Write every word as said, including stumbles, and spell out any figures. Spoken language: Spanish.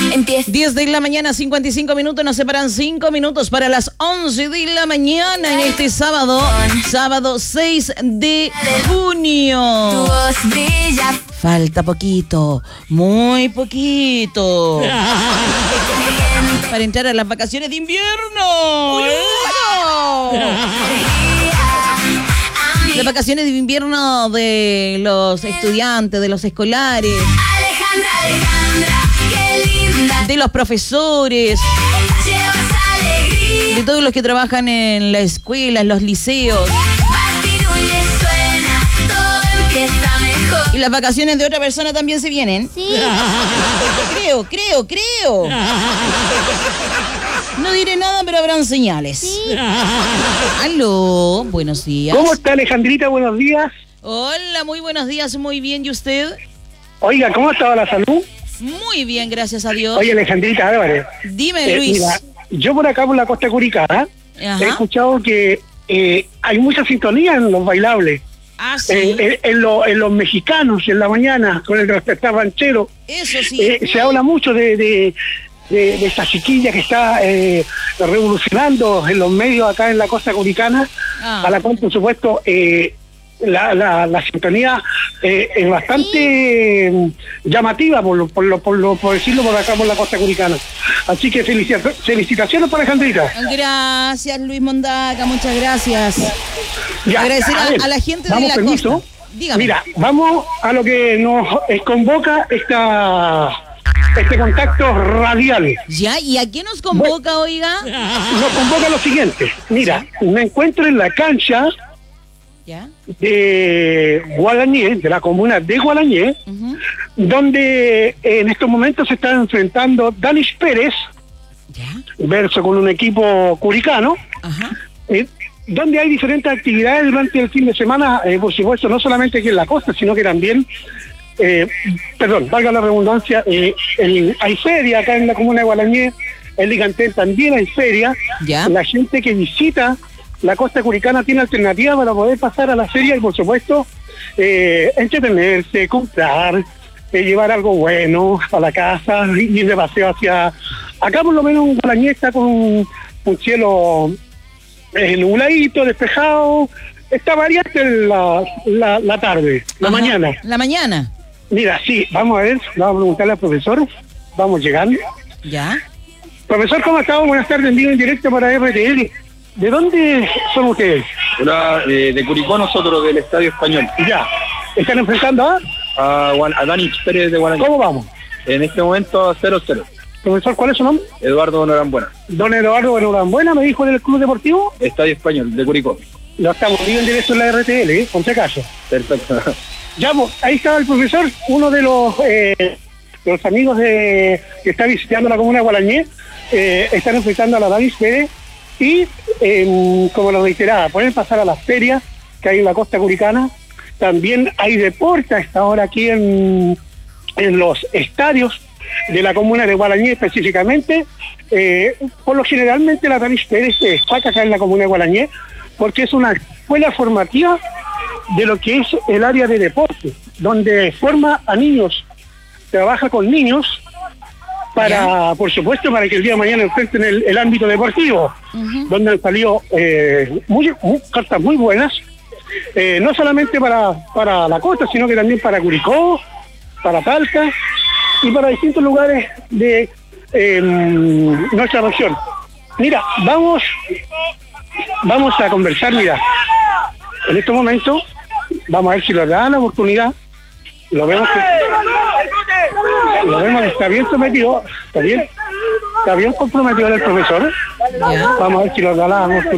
diez de la mañana, cincuenta y cinco minutos, nos separan cinco minutos para las once de la mañana en este sábado, sábado seis de junio. Falta poquito, muy poquito, para entrar a las vacaciones de invierno. Las vacaciones de invierno de los estudiantes, de los escolares, de los profesores, de todos los que trabajan en la escuela, en los liceos. Y las vacaciones de otra persona también se vienen. Sí. Creo, creo, creo. No diré nada, pero habrán señales. Sí. Aló, buenos días. ¿Cómo está, Alejandrita? Buenos días. Hola, muy buenos días, muy bien. ¿Y usted? Oiga, ¿cómo ha estado la salud? Muy bien, gracias a Dios. Oye, Alejandrita Álvarez. Dime, eh, Luis. Mira, yo por acá, por la costa curicana, Ajá. he escuchado que eh, hay mucha sintonía en los bailables. Ah, sí. Eh, eh, en, lo- en los mexicanos, en la mañana, con el despertar ranchero. Eso sí. Eh, se habla mucho de, de, de, de esta chiquilla que está eh, revolucionando en los medios acá en la costa curicana, Ah. a la cual, por supuesto, eh, la, la, la sintonía eh, es bastante eh, llamativa, por, lo, por, lo, por, lo, por decirlo por acá por la costa curicana. Así que felicita- felicitaciones para Alejandrita. Gracias, Luis Mondaca, muchas gracias. Ya, Agradecer a, ver, a la gente de damos la permiso. costa. Dígame. Mira, vamos a lo que nos eh, convoca esta este contacto radial. ¿Ya? ¿Y a quién nos convoca, oiga? Nos convoca lo siguiente. Mira, me encuentro en la cancha ¿Ya? de Gualañé, de la comuna de Gualañé, Ujú. donde en estos momentos se está enfrentando Danis Pérez ¿Ya? versus con un equipo curicano, Ajá. eh, donde hay diferentes actividades durante el fin de semana, eh, por supuesto, no solamente aquí en la costa, sino que también, eh, perdón, valga la redundancia, eh, el- hay feria acá en la comuna de Gualañé, en Ligantel también hay feria. ¿Ya? La gente que visita la costa curicana tiene alternativas para poder pasar a la feria y, por supuesto, eh, entretenerse, comprar, eh, llevar algo bueno a la casa, ir de paseo hacia... Acá por lo menos en Gualañé está con un, un cielo eh, nubladito, despejado, está variante la, la, la tarde, la Ajá. mañana. La mañana. Mira, sí, vamos a ver, vamos a preguntarle al profesor, vamos llegando. ¿Ya? Profesor, ¿cómo ha estado? Buenas tardes, en vivo en directo para R T L. ¿De dónde son ustedes? Hola, eh, de Curicó, nosotros del Estadio Español. Ya, ¿están enfrentando a? A, Guan- a Dani Pérez de Guanajuato. ¿Cómo vamos? En este momento cero cero. Profesor, ¿cuál es su nombre? Eduardo Norambuena. Don Eduardo Buena, me dijo del Club Deportivo. Estadio Español de Curicó. Lo estamos vivo en directo en la R T L, ¿eh? Con si acaso. Perfecto. Ya, pues, ahí estaba el profesor, uno de los, eh, de los amigos de, que está visitando la comuna de Gualañé, eh, están enfrentando a la Danis Pérez y, eh, como lo reiteraba, pueden pasar a las ferias que hay en la costa curicana. También hay deporte a esta hora aquí en, en los estadios de la comuna de Gualañé específicamente. Eh, por lo generalmente la Danis Pérez se destaca acá en la comuna de Gualañé porque es una escuela formativa de lo que es el área de deporte, donde forma a niños, trabaja con niños para, por supuesto, para que el día de mañana enfrenten el, el ámbito deportivo, Ujú. donde han salido eh, muy, muy- cartas muy buenas, eh, no solamente para, para la costa, sino que también para Curicó, para Talca y para distintos lugares de eh, nuestra región. Mira, vamos, vamos a conversar, mira, en estos momentos, vamos a ver si nos dan la oportunidad. Lo vemos que, lo vemos que está bien sometido, está bien, está bien comprometido el profesor. Ya. Vamos a ver si nos da la oportunidad.